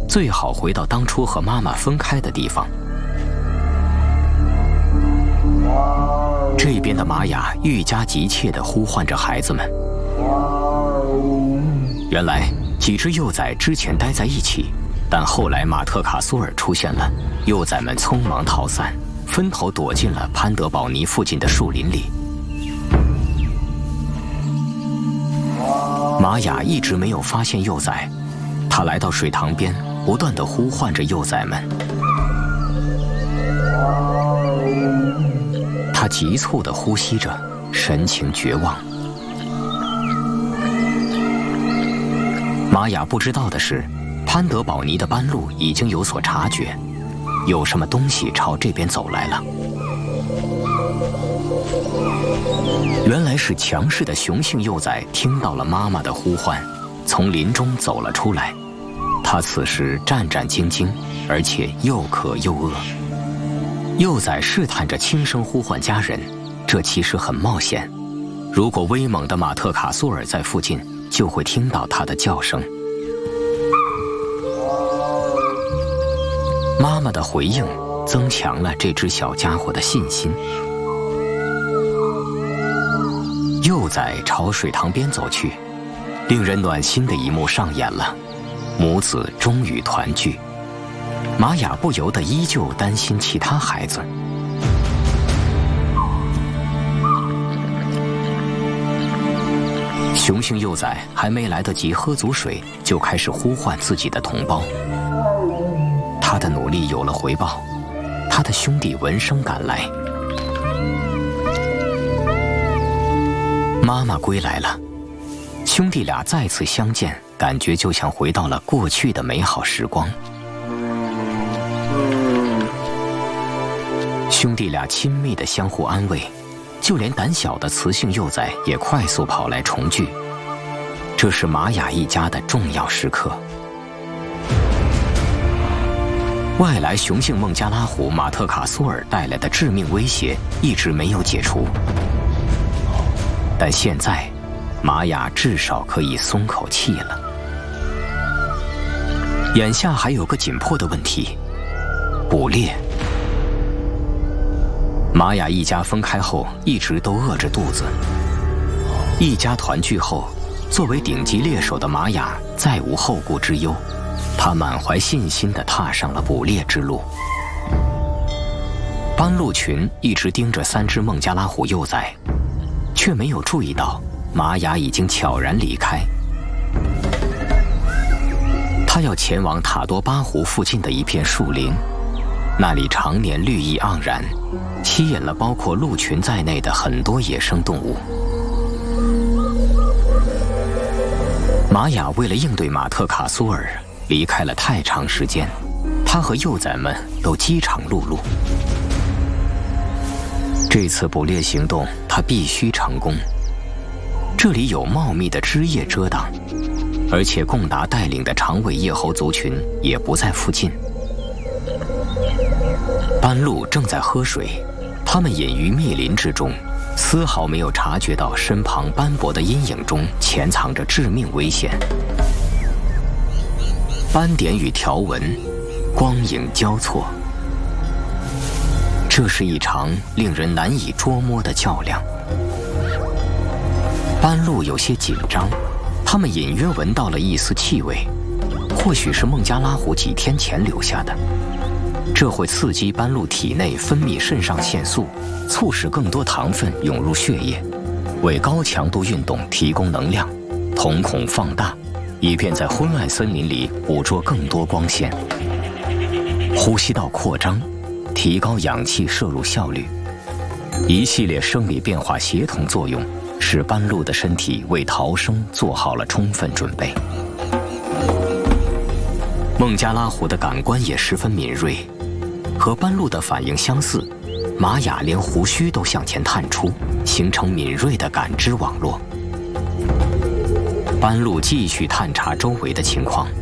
最好回到当初和妈妈分开的地方。这边的玛雅愈加急切地呼唤着孩子们。原来几只幼崽之前待在一起，但后来马特卡苏尔出现了，幼崽们匆忙逃散，分头躲进了潘德保尼附近的树林里。玛雅一直没有发现幼崽，他来到水塘边，不断地呼唤着幼崽们。他急促地呼吸着，神情绝望。玛雅不知道的是，潘德保尼的斑鹿已经有所察觉，有什么东西朝这边走来了。原来是强势的雄性幼崽听到了妈妈的呼唤，从林中走了出来。它此时战战兢兢，而且又渴又饿。幼崽试探着轻声呼唤家人，这其实很冒险。如果威猛的马特卡苏尔在附近，就会听到它的叫声。妈妈的回应增强了这只小家伙的信心。幼崽朝水塘边走去，令人暖心的一幕上演了，母子终于团聚。玛雅不由得依旧担心其他孩子。雄性幼崽还没来得及喝足水，就开始呼唤自己的同胞。他的努力有了回报，他的兄弟闻声赶来。妈妈归来了，兄弟俩再次相见，感觉就像回到了过去的美好时光。兄弟俩亲密地相互安慰，就连胆小的雌性幼崽也快速跑来重聚。这是玛雅一家的重要时刻。外来雄性孟加拉虎马特卡苏尔带来的致命威胁一直没有解除，但现在玛雅至少可以松口气了。眼下还有个紧迫的问题：捕猎。玛雅一家分开后一直都饿着肚子，一家团聚后，作为顶级猎手的玛雅再无后顾之忧，他满怀信心地踏上了捕猎之路。斑鹿群一直盯着3只孟加拉虎幼崽，却没有注意到玛雅已经悄然离开。他要前往塔多巴湖附近的一片树林，那里常年绿意盎然，吸引了包括鹿群在内的很多野生动物。玛雅为了应对马特卡苏尔，离开了太长时间，他和幼崽们都饥肠辘辘。这次捕猎行动他必须成功。这里有茂密的枝叶遮挡，而且贡达带领的长尾叶猴族群也不在附近。斑鹿正在喝水，它们隐于密林之中，丝毫没有察觉到身旁斑驳的阴影中潜藏着致命危险。斑点与条纹，光影交错，这是一场令人难以捉摸的较量。斑鹿有些紧张，它们隐约闻到了一丝气味，或许是孟加拉虎几天前留下的。这会刺激斑鹿体内分泌肾上腺素，促使更多糖分涌入血液，为高强度运动提供能量，瞳孔放大，以便在昏暗森林里捕捉更多光线。呼吸道扩张，提高氧气摄入效率，一系列生理变化协同作用，使斑鹿的身体为逃生做好了充分准备。孟加拉虎的感官也十分敏锐，和斑鹿的反应相似，玛雅连胡须都向前探出，形成敏锐的感知网络。斑鹿继续探查周围的情况。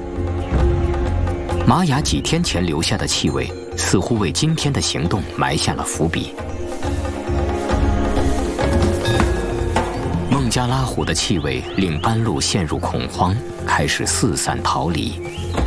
玛雅几天前留下的气味，似乎为今天的行动埋下了伏笔。孟加拉虎的气味令斑鹿陷入恐慌，开始四散逃离。